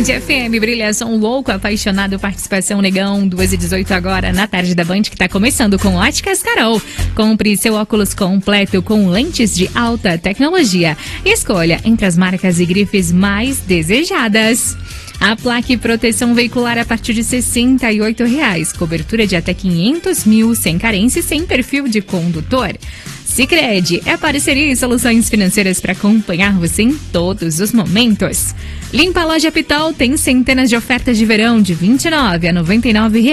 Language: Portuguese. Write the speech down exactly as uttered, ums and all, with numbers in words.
Band F M, brilhação louco, apaixonado, participação negão, duas e dezoito agora na tarde da Band, que tá começando com Óticas Carol. Compre seu óculos completo com lentes de alta tecnologia. Escolha entre as marcas e grifes mais desejadas. A placa e proteção veicular a partir de sessenta e oito reais. Cobertura de até quinhentos mil, sem carência e sem perfil de condutor. Sicredi é parceria e soluções financeiras para acompanhar você em todos os momentos. Limpa Loja Pitol tem centenas de ofertas de verão de vinte e nove a noventa e nove reais.